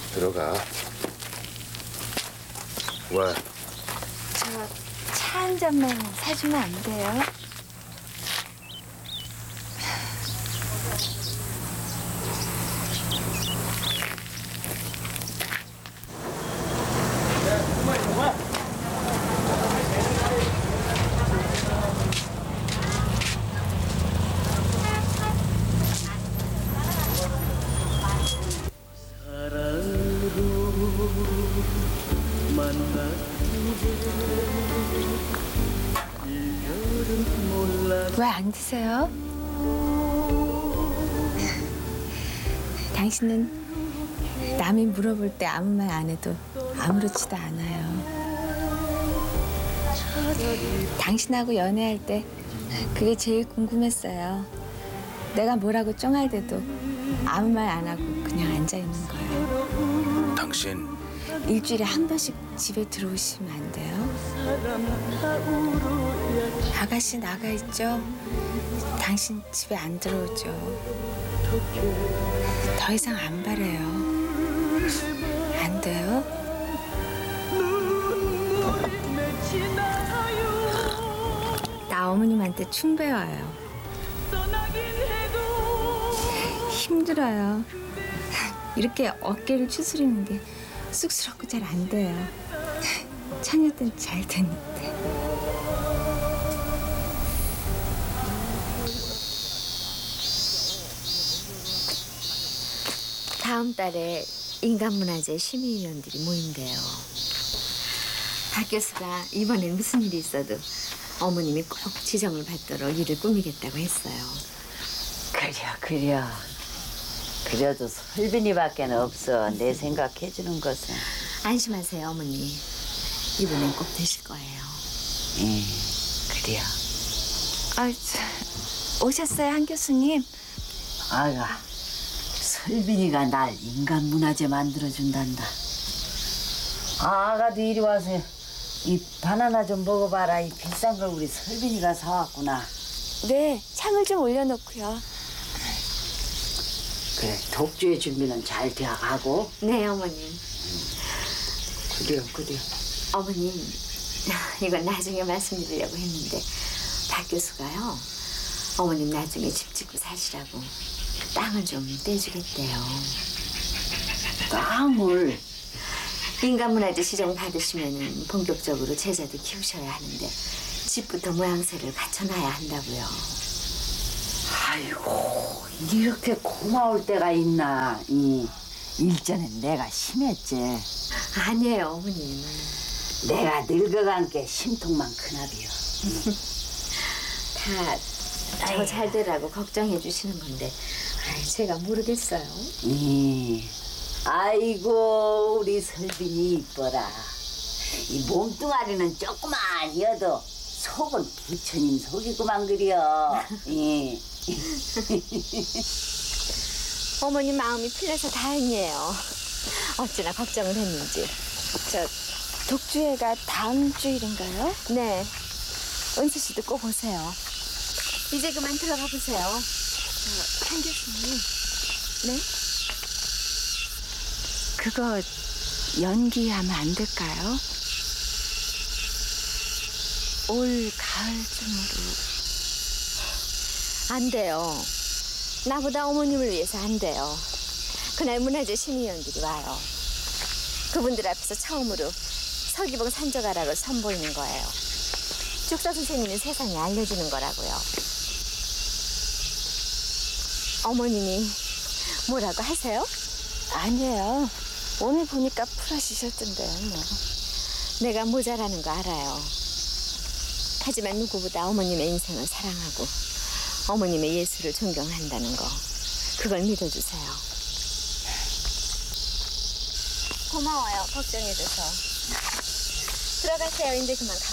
들어가. 왜? 저 차 한 잔만 사주면 안 돼요? 왜 안 드세요? 당신은 남이 물어볼 때 아무 말 안 해도 아무렇지도 않아요. 당신하고 연애할 때 그게 제일 궁금했어요. 내가 뭐라고 쫑알대도 아무 말 안 하고 그냥 앉아 있는 거예요. 당신 일주일에 한 번씩 집에 들어오시면 안 돼요? 아가씨 나가 있죠? 당신 집에 안 들어오죠? 더 이상 안 바래요. 안 돼요? 나 어머님한테 충배워요. 힘들어요. 이렇게 어깨를 추스리는 게 쑥스럽고 잘 안 돼요. 처녀 때는 잘 됐는데. 다음 달에 인간문화재 심의위원들이 모인대요. 박 교수가 이번엔 무슨 일이 있어도 어머님이 꼭 지정을 받도록 일을 꾸미겠다고 했어요. 그려. 그래도 설빈이밖에 없어. 내 생각해주는 것은. 안심하세요, 어머니. 이번엔 꼭 되실 거예요. 그래요. 오셨어요, 한 교수님? 아가, 설빈이가 날 인간문화재 만들어준단다. 아가도 이리 와서 이 바나나 좀 먹어봐라. 이 비싼 걸 우리 설빈이가 사왔구나. 네, 창을 좀 올려놓고요. 그래, 독주의 준비는 잘 되어가고. 네, 어머님. 그래요. 어머님, 이건 나중에 말씀드리려고 했는데 박 교수가요, 어머님 나중에 집 짓고 사시라고 땅을 좀 떼주겠대요. 땅을? 인간문화재 지정 받으시면 본격적으로 제자도 키우셔야 하는데 집부터 모양새를 갖춰놔야 한다고요. 아이고, 이렇게 고마울 때가 있나. 일전엔 내가 심했지. 아니에요, 어머님. 내가 늙어간 게 심통만 크나비요. 다 저 잘 되라고 걱정해 주시는 건데 제가 모르겠어요. 아이고, 우리 설빈이 이뻐라. 이 몸뚱아리는 조그만이어도 속은 부처님 속이구만 그려. 어머님 마음이 풀려서 다행이에요. 어찌나 걱정을 했는지. 독주회가 다음 주일인가요? 네, 은수 씨도 꼭 오세요. 이제 그만 들어가 보세요. 한 교수님. 네? 그거 연기하면 안 될까요? 올 가을쯤으로. 안 돼요. 나보다 어머님을 위해서 안 돼요. 그날 문화재 심의위원들이 와요. 그분들 앞에서 처음으로 서기봉 산적아락을 선보이는 거예요. 죽서 선생님이 세상에 알려주는 거라고요. 어머님이 뭐라고 하세요? 아니에요. 오늘 보니까 풀어지셨던데요, 뭐. 내가 모자라는 거 알아요. 하지만 누구보다 어머님의 인생을 사랑하고 어머님의 예술을 존경한다는 거, 그걸 믿어주세요. 고마워요, 걱정해줘서. 들어가세요, 이제 그만.